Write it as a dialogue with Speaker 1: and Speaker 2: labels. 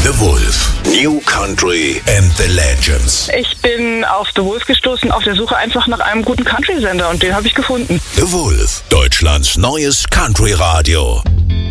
Speaker 1: The Wolf. New Country and the Legends.
Speaker 2: Ich bin auf The Wolf gestoßen, auf der Suche einfach nach einem guten Country-Sender und den habe ich gefunden.
Speaker 1: The Wolf. Deutschlands neues Country-Radio.